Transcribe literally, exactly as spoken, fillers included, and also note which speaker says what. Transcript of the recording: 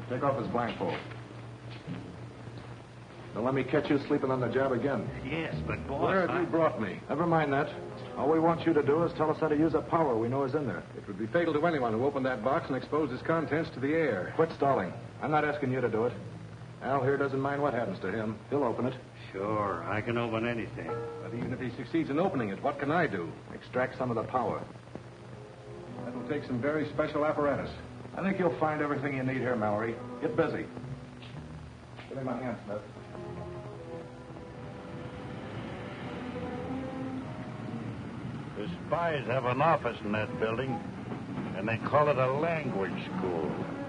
Speaker 1: Take off his blindfold. Don't let me catch you sleeping on the job again.
Speaker 2: Yes, but boss,
Speaker 1: Where have
Speaker 2: I...
Speaker 1: you brought me? Never mind that. All we want you to do is tell us how to use a power we know is in there.
Speaker 3: It would be fatal to anyone who opened that box and exposed its contents to the air.
Speaker 1: Quit stalling. I'm not asking you to do it. Al here doesn't mind what happens to him. He'll open it.
Speaker 2: Sure, I can open anything.
Speaker 3: But even if he succeeds in opening it, what can I do?
Speaker 1: Extract some of the power.
Speaker 3: That will take some very special apparatus.
Speaker 1: I think you'll find everything you need here, Mallory. Get busy. Give me my hand, Smith.
Speaker 4: The spies have an office in that building, and they call it a language school.